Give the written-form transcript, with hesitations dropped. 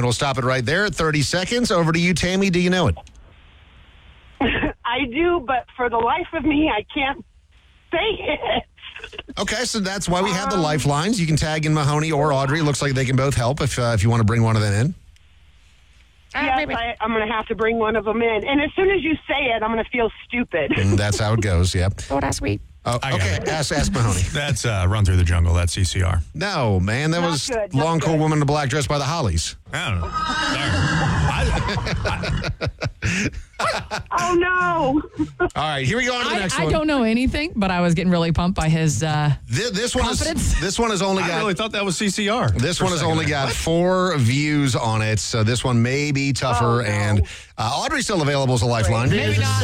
we'll stop it right there at 30 seconds. Over to you, Tammy. Do you know it? I do, but for the life of me, I can't say it. Okay, so that's why we have the lifelines. You can tag in Mahoney or Audrey. It looks like they can both help if you want to bring one of them in. Yes, I'm going to have to bring one of them in. And as soon as you say it, I'm going to feel stupid. And that's how it goes, yep. Oh, that's sweet. Oh, okay, ask Mahoney. That's Run Through the Jungle. That's CCR. No, man, that Not was good, not Long Cold good. Woman in the Black Dress by the Hollies. I don't know. Oh, no. All right, here we go on to the next I one. don't know anything, but I was getting really pumped by his This one confidence. this one has only I got really thought that was CCR. This one has only got 4 views on it, so this one may be tougher. Oh, no. And Audrey's still available as a lifeline. Maybe not.